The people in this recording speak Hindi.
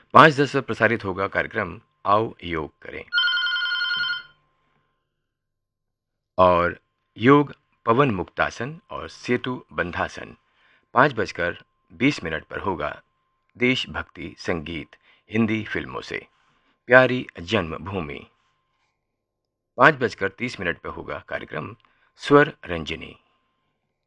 5:10 पर प्रसारित होगा कार्यक्रम आओ योग करें और योग पवन मुक्तासन और सेतु बंधासन 5:20 पर होगा देशभक्ति संगीत हिंदी फिल्मों से प्यारी जन्मभूमि। 5:30 पर होगा कार्यक्रम स्वर रंजनी।